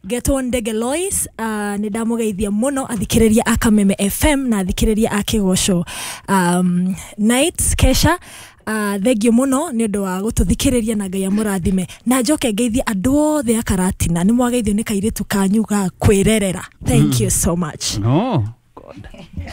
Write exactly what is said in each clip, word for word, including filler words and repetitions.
Getwo Ndege Lois, uh, ni ndamugeithia muno athikiriria Akameme F M na athikiriria Akigosho um, Nights Kesha. Uh, thengio muno ni undu wa gututhikiriria na Ngai amurathime na njoke ngeithie andu othe a Karatina ni mwageithio ni kairitu kanyu ga kwirerera. Thank mm. you so much. Oh God.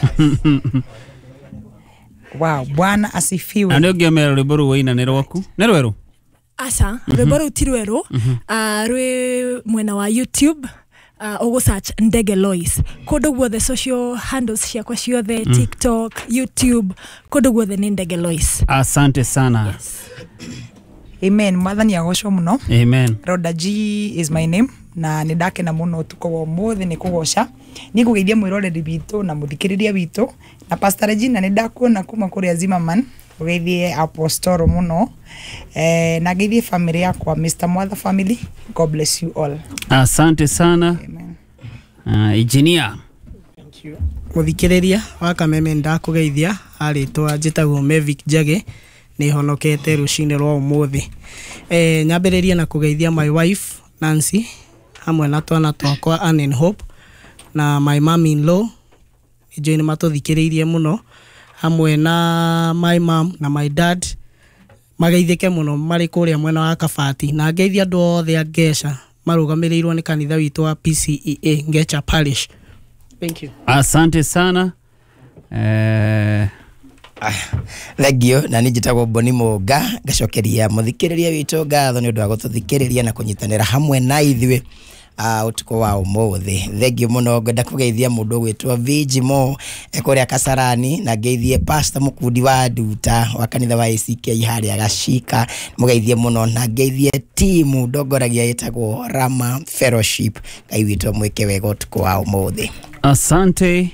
Wow, Bwana asifiwe. Ando ngiamera rwimbo ru wina ni rwaku ni rweru asa mm -hmm. rwimbo ru ti rweru mm -hmm. uh, rwe mwena wa YouTube. Uh, ogo search Ndege Lois. Kodo guothe social handles ciakwa ciothe mm. TikTok, YouTube, kodo guothe ni Ndege Lois. Asante sana. Yes. Amen. Mwathani agocwo muno. Amen. Roda G is my name na nidake na muno tuko mothe ni kugoca. Ni kugeithia mwiroreri bitu na muthikiriria bitu na Pastor Regina nidakuona kuma kuri Azimaman. Kugeithie apostolo muno. Eh na geithie family yakwa Mister Mwatha family. God bless you all. Asante sana. Amen. Uh, engineer. Thank you. Muthikiriria wa Kameme ndakugeithia aritwa njitagwo Mevic Jage ni honokete rucine rwa umuthi. Eh nyambiriria na kugeithia my wife Nancy hamwe na twana twakwa Anne and Hope na my mom in law ijoine matuthikiririe muno hamwe na my mom na my dad mageithike muno mari kuria mwena wa Kabati na ngeithia andu othe a Ngeca marugamirirwo ni kanitha witu wa P C E A Ngeca Parish. Thank you. Asante sana. Eh Thegio na nijitagwo Boni Monga gacokeria muthikiriria witu ngatho ni undu wa gututhikiriria na kunyitanira hamwe na ithuĩ uh, utuko wa umuthi. Thegio muno ngenda kugeithia mundu gwitwa Vigimo ekuria Kasarani na ngeithie Pastor Mukundi wa Nduta wa kanitha wa A C K haria Gacika mugeithie muno na ngeithie timu ndongoragia yetagwo Rama Fellowship Ngai witu mwike wega utuko wa umuthi. Asante.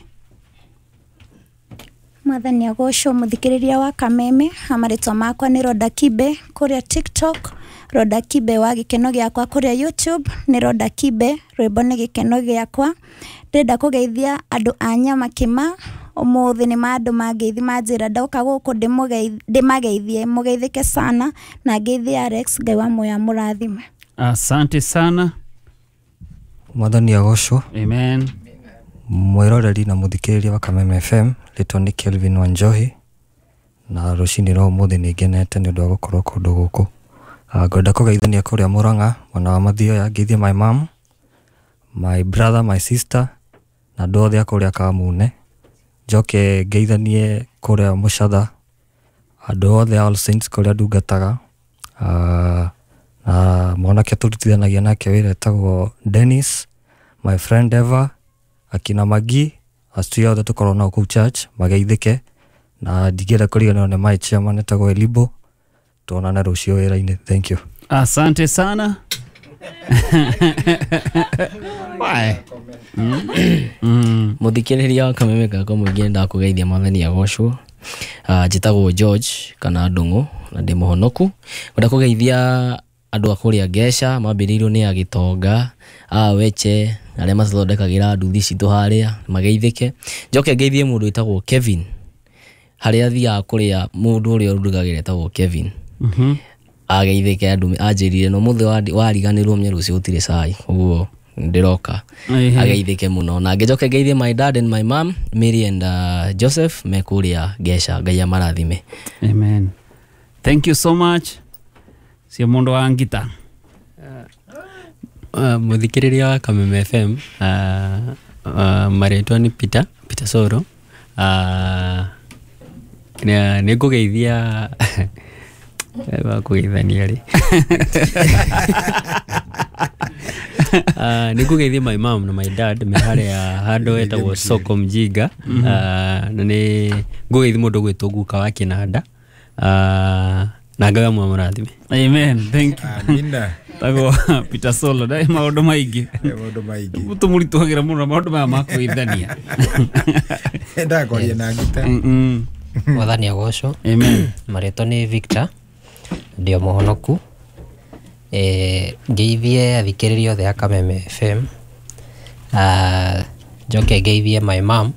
Mwathani agocwo muthikiriria wa Kameme amaritwa makwa ni Roda Kibe kuria TikTok, Roda Kibe wa gikeno giakwa kuria YouTube ni Roda Kibe rwimbo ni gikeno giakwa. Ndenda kugeithia andu anya makima umuthi ni mandu mangeithi manjira ndoka guku ndimageithie mugeithike sana na ngeithie Alex Ngai wa moya murathime. Asante sana. Mwathani agocwo. Amen. Mwiroreri na muthikiriria wa Kameme F M litwa ni Kelvin Wanjohi na rucini ro muthi ni ngenete ni undu wa gukorwo kundu guku. Ngwenda kugeithania kuria Murang'a mwana wa Mathio ya ngeithie my mom, my brother, my sister na ndothe akuria Kamune. Njoke ngeithanie kuria Mucatha andu othe All Saints kuria ndungataga. Na mwanake turutithanagia nake wira etagwo Dennis, my friend Eva, akina Magi astuya othe tukorwo nao kuu church mageithike na ndigera kuriganirwo ni my chairman etagwo Elibo. Tuonane rucio wira-ini. Thank you. Asante sana. Bye. Muthikiriria wa Kameme gako mwingine ndakugeithia Mwathani agocwo. Ah njitagwo George kana Ndungu na ndi muhonoku. Ngwenda kugeithia andu akuria Ngeca mambiririo ni Agitonga a Weche aria mathondekagira nduthi citu haria mageithike. Njoke ngeithie mundu witagwo Kevin haria thia kuria mundu uria urugagire etagwo Kevin. Mhm. Ageithike andu anjirire no muthe wariganirwo mnye rucio utire cai uguo ndiroka ageithike muno na ngejoke ngeithie my dad and my mom Mary and uh, Joseph mekuria Ngeca Ngai amarathime. Amen. Thank you so much. Sia mundu wa ngita. Uh, muthikiriria wa Kameme F M uh, uh, maretwa ni Peter Peter Soro. Uh, ne ne kugeithia wa kugeithania ri. Uh, ni kugeithia my mom na my dad me haria hando etagwo Soko Mjinga. Uh, na ni kugeithia mundu gwitwo Guka wa Kinanda. Uh, na Ngai amwe murathime. Amen. Thank you. Amina. Tago Peter Solo dai maundu maingi. Maundu maingi. Mutu murituhagira muno maundu maya makuithania. Enda koria na ngita. Mm. Mwathani agocwo. Amen. Maretwa ni Victor ndio muhonoku. Eh ngeithie athikiriria othe a Kameme F M. Ah njoke ngeithie my mom.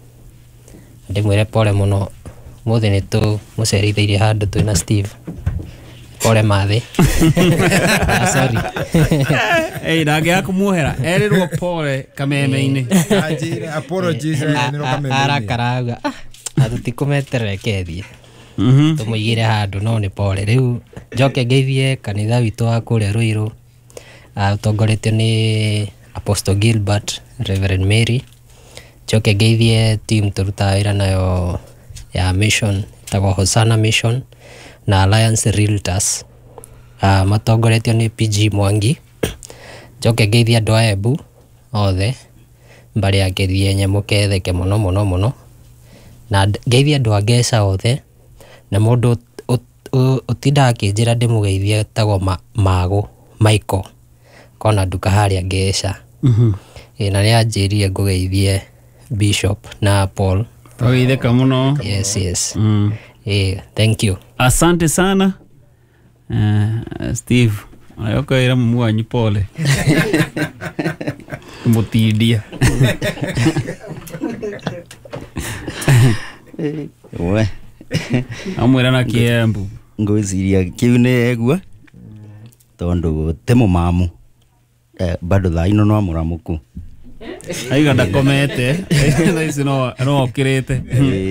Ndimwire pole muno muthi ni tu mucerithirie handu twina Steve pole mathi. Ah, sorry. Ei ndage akumuhera erirwo pole kameme-ini. Ajire apologies ni ro kameme. Ara karaga. Atutikumeterere kethie. Mhm. Tumuigire handu no ni pole. Riu njoke ngeithie kanitha witu wa kuria Ruiru. Ah, utongoretio ni Apostle Gilbert, Reverend Mary. Njoke ngeithie team turuta wira nayo ya mission, tago Hosanna Mission na Alliance Realtors. Uh, matongoretio ni P G Mwangi. Njoke ngeithie andu a Embu othe mbari akithie nyamuketheke muno muno muno, na ngeithie andu a Ngeca othe, na mundu utinda akinjira ndimugeithie tago ma, mago Michael kona nduka haria Ngeca. Mhm. E, na ni anjirire ngugeithie Bishop na Paul. Twageitheka muno. Yes, yes. Mm. Eh, thank you. Asante sana. Uh, Steve, ayoka ira mumu wanyu pole. Mutidia. We. Amwira na Kiembu. Ngwiciria kiu ni egua. Tondu temo mamu. Eh, bado tha ino no amuramuku. Aiga ndakomete. Na isi no no okirete.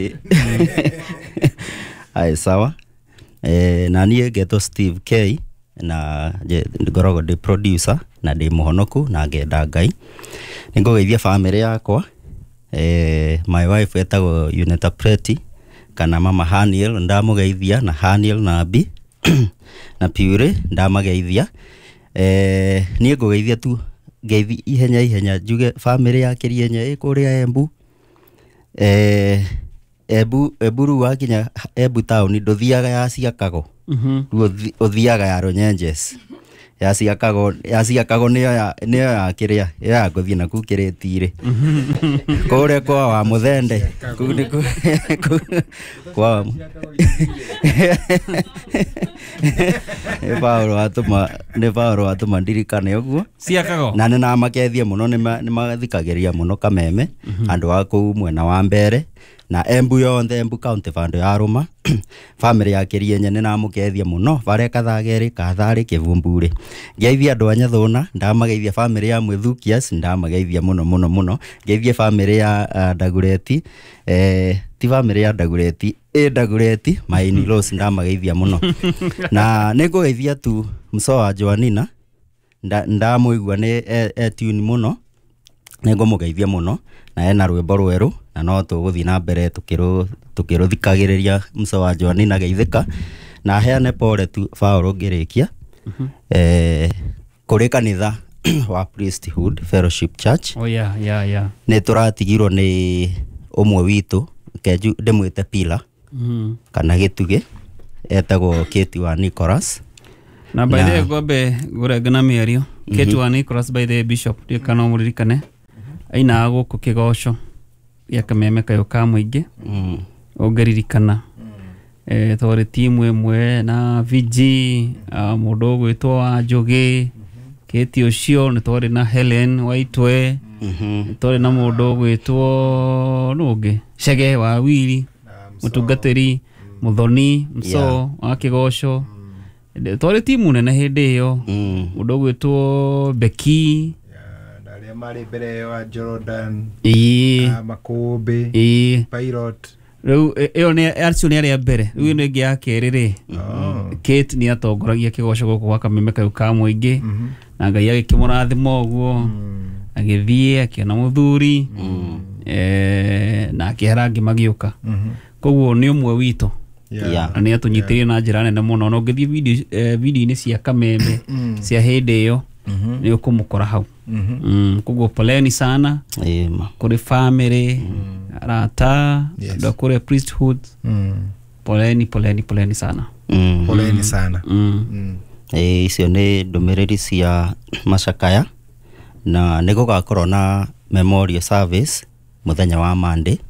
Ai sawa. Eh, na niĩ ngetwo Steve K na ngoragwo ndĩ producer na ndĩ mũhonoku na ngenda Ngai. Nĩngũgeithia family yakwa. Eh, my wife etagwo Uneta Preti kana mama Haniel ndamũgeithia, na Haniel na Abi na Pure ndamageithia. Eh, niĩ ngũgeithia tu ngeithi ihenya ihenya njuge family ya Kĩrienye ĩkũrĩa Embu. Eh, Ebu Eburu wakinya Embu town nduthiaga ya Ciakago. Mhm. Ruo uthiaga ya Ronyenjes. Ya Ciakago ya Ciakago niyo ya niyo ya kiria ya guthie na ku kiretire. Kore kwa wa muthende. Kuni kwa. E Paulo atuma ne Paulo atuma ndirikane uguo. Ciakago. Na nĩ namakethie muno nĩ magathikageria muno Kameme andu a kuu mwena wa mbere na Embu yonthe Embu county bando ya Roma. Family ya Kĩrienye nĩ namũkethia muno bare kathageri kathari Kivumburi. Ngeithia andu a Nyathũna ndamageithia family ya Mwithukias ndamageithia muno muno muno. Ngeithia family ya uh, Dagureti eh ti family ya Dagureti e Dagureti maini Rose ndamageithia muno. Na nĩngũgeithia tu Msoa Joanina ndamũigua nĩ e, e tune muno. Nĩngũmũgeithia muno na ena rwĩmbo rwerũ na no tũgũthiĩ na mbere tukĩrũ tukĩrũthikagĩrĩria Msoa Joanina geithĩka na heane pole tu Paulo ngĩrĩkia. Eh kũrĩ kanitha wa Priesthood Fellowship Church. Oh yeah, yeah, yeah. Nĩ tũratigirwo nĩ ũmwe witũ kenju ndĩmwĩte Pila. Mhm. Kana Gĩtugĩ etagwo Kate wa Nicholas. Na by the way gobe gũrengana mĩario. Kate wa Nicholas by the Bishop ndio kana mũririkane. Aina gũkũ Kĩgoco ya Kameme kayo ka mũingĩ. Mm. Ũngeririkana. Eh tore timu ĩmwe na V G mũndũ gwĩtwo wa Njogi. Kate ũcio nĩ tore na Helen Waitwe. Mhm. Tore na mũndũ gwĩtwo nũngĩ Chege wa Wili. Mũtungatĩri Muthoni Mso wa Kĩgoco. Tore timu nene hĩndĩ ĩyo. Mũndũ gwĩtwo Beki Ndaria mari mbere wa Jordan. Ii Makũmbĩ. Ii Pilot. Rĩu ĩyo nĩ acio nĩ arĩa mbere. Rĩu nĩ ĩngĩ ya kerĩ rĩ. Kate nĩ atongoragia Kĩgoco gũkũ gwa Kameme kayo ka mũingĩ. Na Ngai agĩkĩmũrathima ũguo. Agĩthiĩ akĩona mũthuri. Eh na akĩhera angĩ magĩũka. Koguo nĩ ũmwe witũ. Yeah. Na nĩ atũnyitĩire na njĩra nene mũno. No ngĩthiĩ video video-inĩ cia Kameme cia hĩndĩ ĩyo nĩ ũkũmũkora hau. Mm, koguo poleni sana. Ema. Kũrĩ family, arata, andũ a kũrĩa Priesthood. Poleni poleni poleni sana. Mm. Poleni sana. Mm. Eh icio nĩ ndũmĩrĩri cia macakaya na nĩ gũgakorwo na memorial service muthenya wa Monday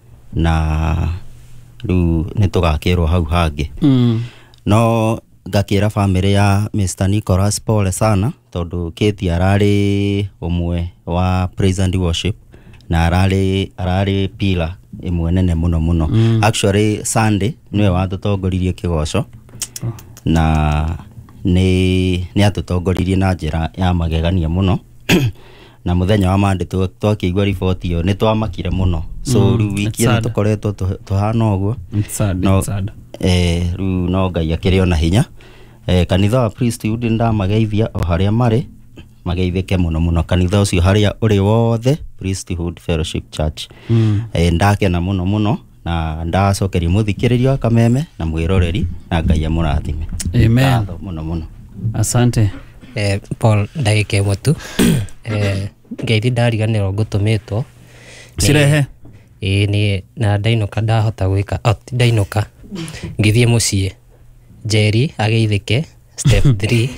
na rĩu nĩ tũgakĩrwo hau hangĩ. Mm. No ngakĩra family ya Mister Nicholas pole sana tondu Kate ararĩ ũmwe wa praise and worship na ararĩ ararĩ pila ĩmwe nene muno muno. Mm. Actually Sunday niwe watũtongoririe Kĩgoco. Oh. na nĩ nĩ atũtongoririe na njĩra ya magegania mũno na muthenya wa mande twakĩigua riboti ĩyo nĩ twamakire mũno so rĩu wiki ĩno tũkoretwo tũhana ũguo no eh rĩu no Ngai akĩrĩ ona hinya eh kanitha wa Priesthood ndamageithia o harĩa marĩ mageithĩke mũno mũno kanitha ũcio harĩa ũrĩ wothe Priesthood Fellowship Church eh ndakena mũno mũno na ndacokeria mũthikĩrĩria wa Kameme na mwĩroreri na Ngai amũrathime amen mũno mũno asante eh Paul ndagĩke mũtu eh ngeithi ndariganĩrwo ngũtũmĩtwo cirehe ĩĩ nĩ na ndainũka ndahota gwĩka ndainũka ngĩthiĩ mũciĩ Jerry ageithĩke step three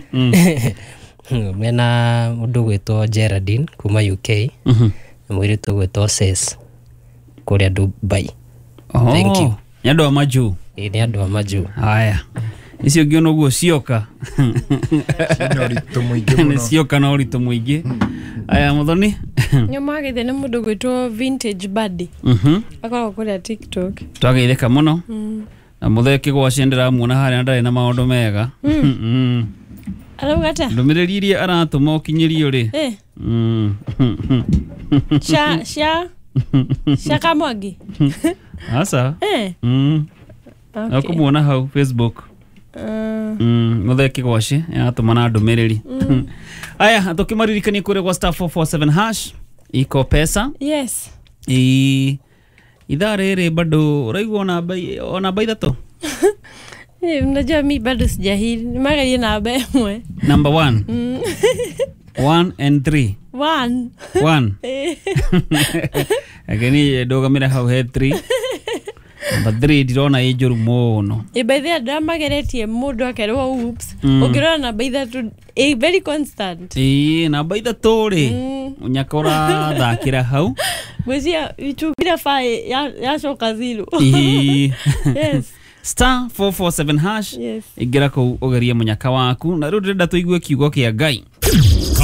mena mũndũ gwĩtwo Geraldine kuma U K na mũirĩtu gwĩtwo Ses kũrĩa Dubai. Thank you. Nĩ andũ a Maju. Ĩĩ nĩ andũ a Maju. Haya. Icio ngĩona ũguo cioka. Nĩ ũritũ mũingĩ mũno. Nĩ cioka na ũritũ mũingĩ. Aya Muthoni. Nĩ mageithia nĩ mũndũ gwĩtwo Vintage Buddy. Mhm. Akoragwo kũrĩa TikTok. Twageithĩka mũno. Na Muthee Kĩgwacĩ ndĩramuona harĩa ndarĩ na maũndũ mega. Mhm. Arauga ta? Ndũmĩrĩri iria aratũma ũkinyĩrio rĩ. Eh. Sha sha Shaka Mwangi. Asa. Eh. Mm. Okay. Akumuona hau Facebook. Uh. Mm, Muthee Kĩgwacĩ aratũma na ndũmĩrĩri. Aya, tũkĩmaririkania kũrĩa kwa star four four seven hash iko pesa. Yes. I idhaa rĩrĩ bado ũraigua namba namba ithatũ. Eh, mnajua mimi bado sijahili. Nimeangalia namba ĩmwe. Number one. One and three. One. One. Ageni ndogamĩra hau he three. Number three ndirona ĩ njũru mũno. Ĩ by the way ndamageretie mũndũ akerwo oops. Ũngĩrora namba ithatũ ĩ very constant. Ĩ namba ithatũ rĩ. Unyakora thakĩra hau. Mwĩcia ichungira fa ya yacoka zero. Yes. Star four four seven hash. Yes. Ingĩra kũu ũgerie mũnyaka waku na rĩu ndĩrenda tũigue kiugo kĩa Ngai.